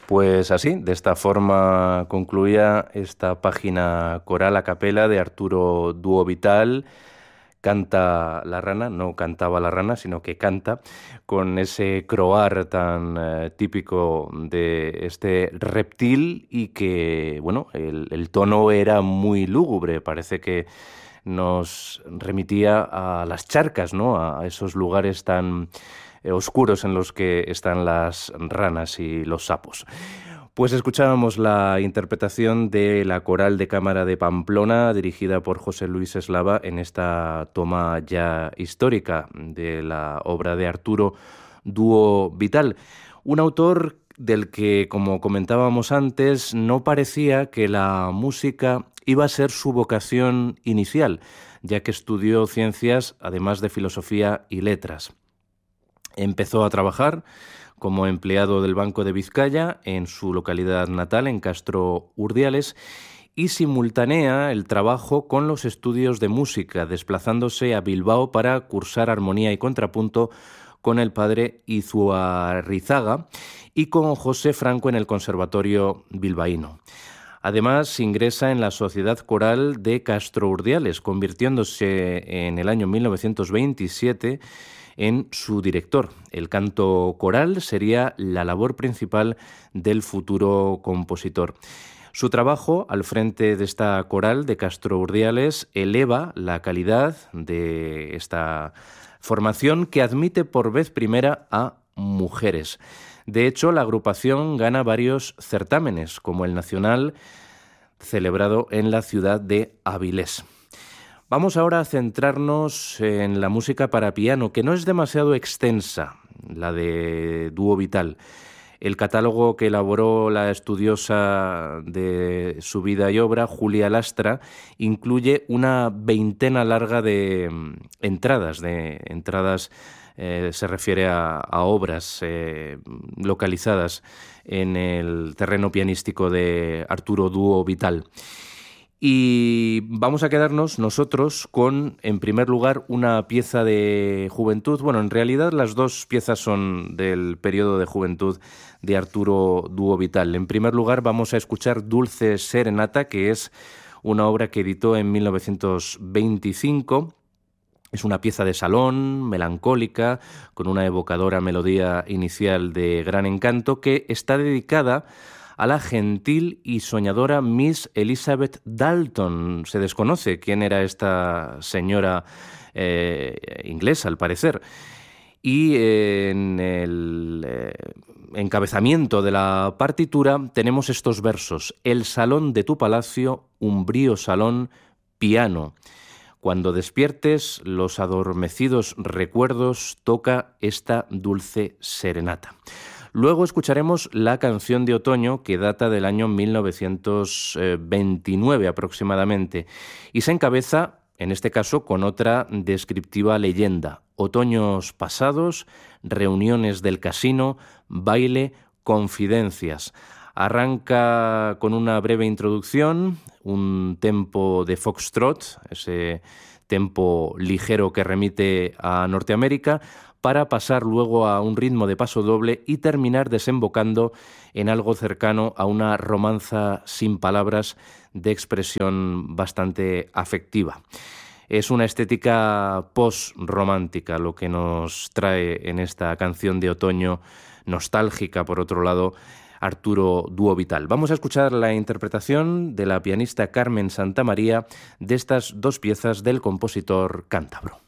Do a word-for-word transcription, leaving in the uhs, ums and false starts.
Pues así, de esta forma concluía esta página coral a capela de Arturo Duovital. Canta la rana, no cantaba la rana, sino que canta con ese croar tan eh, típico de este reptil y que, bueno, el, el tono era muy lúgubre, parece que nos remitía a las charcas, ¿no? A esos lugares tan eh, oscuros en los que están las ranas y los sapos. Pues escuchábamos la interpretación de la Coral de Cámara de Pamplona, dirigida por José Luis Eslava, en esta toma ya histórica de la obra de Arturo Duovital, un autor del que, como comentábamos antes, no parecía que la música iba a ser su vocación inicial, ya que estudió ciencias, además de filosofía y letras. Empezó a trabajar como empleado del Banco de Vizcaya en su localidad natal, en Castro Urdiales, y simultanea el trabajo con los estudios de música, desplazándose a Bilbao para cursar armonía y contrapunto con el padre Izuarrizaga y con José Franco en el Conservatorio bilbaíno. Además, ingresa en la Sociedad Coral de Castro Urdiales, convirtiéndose en el año mil novecientos veintisiete en su director. El canto coral sería la labor principal del futuro compositor. Su trabajo al frente de esta coral de Castro Urdiales eleva la calidad de esta formación que admite por vez primera a mujeres. De hecho, la agrupación gana varios certámenes, como el nacional celebrado en la ciudad de Avilés. Vamos ahora a centrarnos en la música para piano, que no es demasiado extensa, la de Duovital. El catálogo que elaboró la estudiosa de su vida y obra, Julia Lastra, incluye una veintena larga de entradas, de entradas eh, se refiere a, a obras eh, localizadas en el terreno pianístico de Arturo Duovital. Y vamos a quedarnos nosotros con, en primer lugar, una pieza de juventud. Bueno, en realidad las dos piezas son del periodo de juventud de Arturo Duovital. En primer lugar, vamos a escuchar Dulce Serenata, que es una obra que editó en mil novecientos veinticinco. Es una pieza de salón, melancólica, con una evocadora melodía inicial de gran encanto, que está dedicada a la gentil y soñadora Miss Elizabeth Dalton. Se desconoce quién era esta señora eh, inglesa, al parecer. Y eh, en el eh, encabezamiento de la partitura tenemos estos versos: el salón de tu palacio, umbrío salón, piano. Cuando despiertes los adormecidos recuerdos, toca esta dulce serenata. Luego escucharemos la canción de otoño, que data del año mil novecientos veintinueve aproximadamente, y se encabeza, en este caso, con otra descriptiva leyenda: otoños pasados, reuniones del casino, baile, confidencias. Arranca con una breve introducción, un tempo de foxtrot, ese tempo ligero que remite a Norteamérica, para pasar luego a un ritmo de paso doble y terminar desembocando en algo cercano a una romanza sin palabras de expresión bastante afectiva. Es una estética post-romántica lo que nos trae en esta canción de otoño nostálgica, por otro lado, Arturo Duovital. Vamos a escuchar la interpretación de la pianista Carmen Santamaría de estas dos piezas del compositor cántabro.